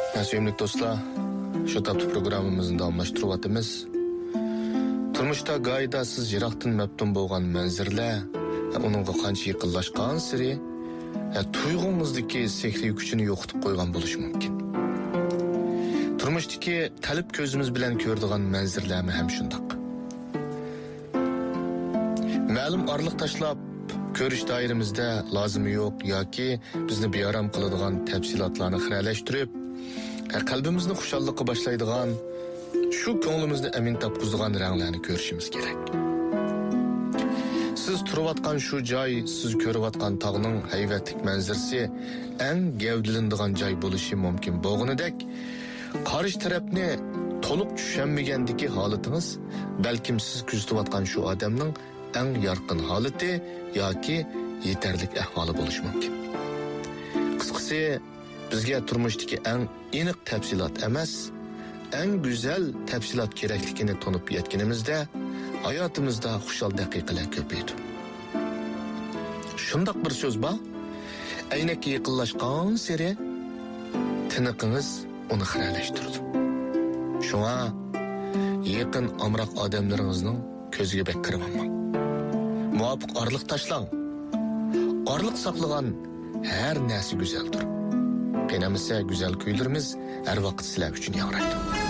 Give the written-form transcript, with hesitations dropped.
Sevimli dostlar, şu taptı programımızın davamlaştırıvatımız. Turmuşta gayda siz yiraqtın məptun bolğan mənzirlər, onunğa qancha yaqinlashqan siri, tuyg'ungizdagi sehriy kuchini yo'qotib qo'ygan bo'lishi mumkin. Turmushdagi talab ko'zimiz bilan ko'radigan manzirlarmi ham shundoq. Ma'lum orliq tashlab ko'rish doiramizda lozimi yo'q yoki bizni bearam qiladigan tafsilotlarni xiralashtirib, qalbimizni xushallikqa boshlaydigan, shu ko'nglimizni amin topqizadigan ranglarni ko'rishimiz kerak. Siz turayotgan shu joy, siz ko'rayotgan tog'ning hayvatlik manzarasi eng gavdalanadigan joy bo'lishi mumkin bo'lganidek, qarish tarafni to'liq tushunmagandagi holatingiz balkim siz kuzatayotgan shu odamning eng yorqin holati yoki yetarlik ahvoli bo'lishi mumkin. Qisqasi, bizga turmushdagi eng aniq tafsilot emas, eng go'zal tafsilot kerakligini tunib yetganimizda hayotimizda xushal daqiqalar ko'paydi. Shundoq bir so'z bor, aynakka yaqinlashgan sari tiniqingiz uni xiralashtirdi. Shunga yaqin amroq odamlaringizning ko'ziga bek kirmang. Muvofiq orliq tashlang. Orliq saqlagan har narsa go'zaldir. Qenamisa go'zal kuylarimiz har vaqt sizlar uchun yangraydi.